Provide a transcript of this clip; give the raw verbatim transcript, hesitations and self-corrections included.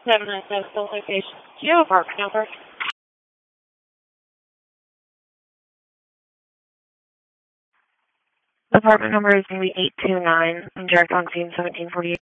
seven nine seven, still location. Do you have apartment number? Apartment number is going to be eight two nine, and direct on scene seventeen forty-eight.